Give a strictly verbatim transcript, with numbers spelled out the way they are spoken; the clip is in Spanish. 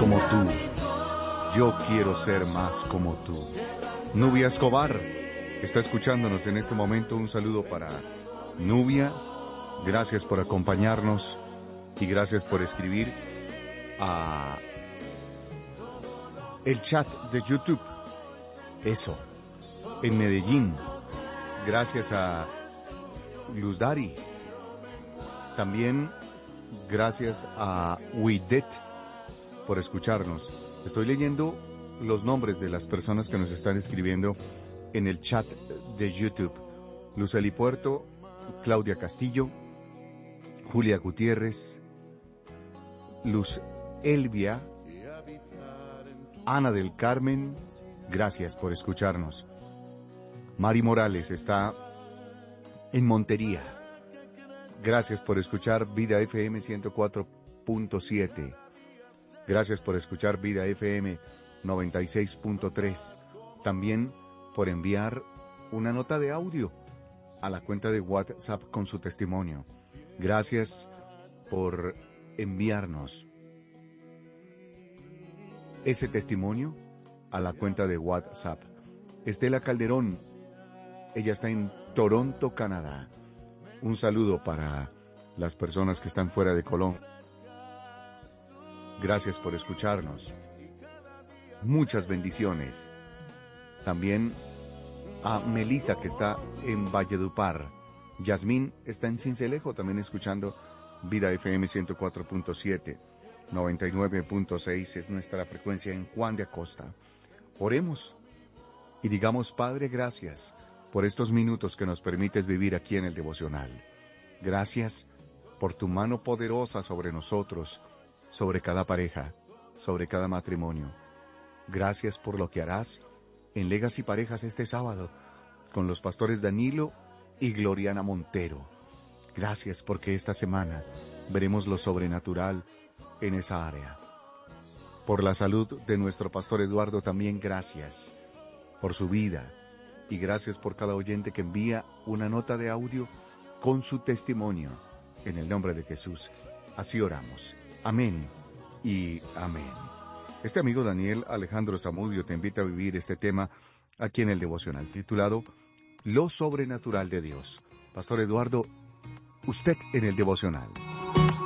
como tú. Yo quiero ser más como tú. Nubia Escobar está escuchándonos en este momento. Un saludo para Nubia. Gracias por acompañarnos y gracias por escribir a el chat de YouTube. Eso, en Medellín. Gracias a Luz Dari. También gracias a Widet por escucharnos. Estoy leyendo los nombres de las personas que nos están escribiendo en el chat de YouTube. Luceli Puerto, Claudia Castillo, Julia Gutiérrez, Luz Elvia, Ana del Carmen, gracias por escucharnos. Mari Morales está en Montería. Gracias por escuchar Vida F M ciento cuatro punto siete. Gracias por escuchar Vida F M noventa y seis punto tres. También por enviar una nota de audio a la cuenta de WhatsApp con su testimonio. Gracias por enviarnos ese testimonio a la cuenta de WhatsApp. Estela Calderón, ella está en Toronto, Canadá. Un saludo para las personas que están fuera de Colombia. Gracias por escucharnos. Muchas bendiciones. También a Melissa, que está en Valledupar. Yasmín está en Cincelejo, también escuchando Vida F M ciento cuatro punto siete. noventa y nueve punto seis es nuestra frecuencia en Juan de Acosta. Oremos y digamos: Padre, gracias por estos minutos que nos permites vivir aquí en el devocional. Gracias por tu mano poderosa sobre nosotros, sobre cada pareja, sobre cada matrimonio. Gracias por lo que harás en Legacy Parejas este sábado con los pastores Danilo y Gloriana Montero. Gracias porque esta semana veremos lo sobrenatural en esa área. Por la salud de nuestro pastor Eduardo también gracias, por su vida, y gracias por cada oyente que envía una nota de audio con su testimonio. En el nombre de Jesús, así oramos. Amén y amén. Este amigo Daniel Alejandro Zamudio te invita a vivir este tema aquí en el devocional, titulado Lo sobrenatural de Dios. Pastor Eduardo, usted en el devocional.